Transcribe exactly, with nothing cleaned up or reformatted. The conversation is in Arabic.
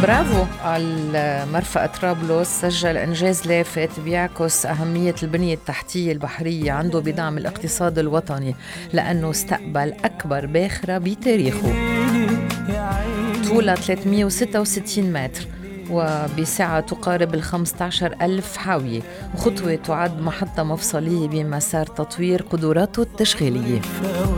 برافو على مرفأ طرابلس، سجل إنجاز لافت بيعكس أهمية البنية التحتية البحرية عنده بدعم الاقتصاد الوطني، لأنه استقبل أكبر باخرة بتاريخه طولها ثلاثمية وستة وستين متر وبسعة تقارب الخمسة عشر ألف حاوية، وخطوة تعد محطة مفصلية بمسار تطوير قدراته التشغيلية.